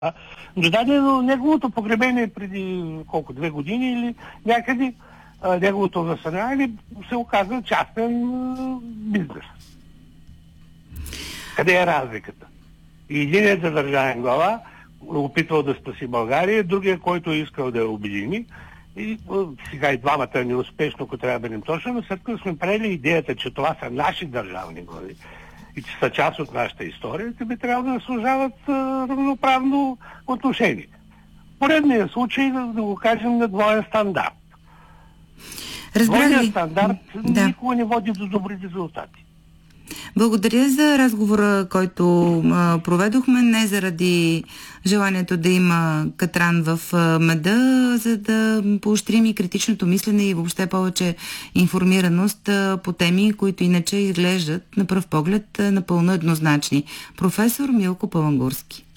Но дадено неговото погребение преди 2 години или някъде, неговото възстановяване се оказа частен бизнес. Къде е разликата? И единият държавен глава опитвал да спаси България, другия, който искал да я обедини. И сега и двамата неуспешно, ако трябва да бъдем точно, но след като сме приели идеята, че това са наши държавни глави и че са част от нашата история, те би трябвало да заслужават равноправно отношение. Поредният случай, да го кажем, на двоен стандарт. Двойният стандарт никога не води до добри резултати. Благодаря за разговора, който проведохме, не заради желанието да има катран в меда, за да поощрим и критичното мислене и въобще повече информираност по теми, които иначе изглеждат на пръв поглед напълно еднозначни. Професор Милко Паламгурски.